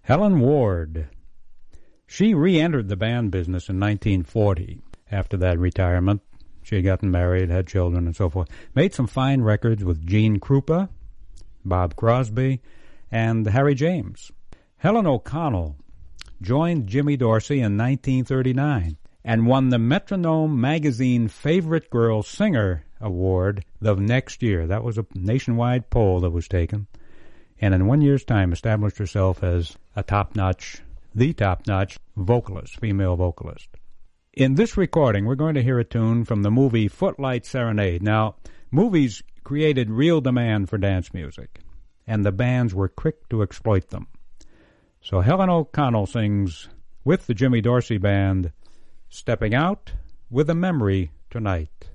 Helen Ward. She re-entered the band business in 1940. After that retirement, she had gotten married, had children, and so forth. Made some fine records with Gene Krupa, Bob Crosby, and Harry James. Helen O'Connell joined Jimmy Dorsey in 1939 and won the Metronome Magazine Favorite Girl Singer Award the next year. That was a nationwide poll that was taken. And in 1 year's time established herself as the top-notch vocalist, female vocalist. In this recording, we're going to hear a tune from the movie Footlight Serenade. Now, movies created real demand for dance music, and the bands were quick to exploit them. So Helen O'Connell sings with the Jimmy Dorsey Band, Stepping Out with a Memory Tonight.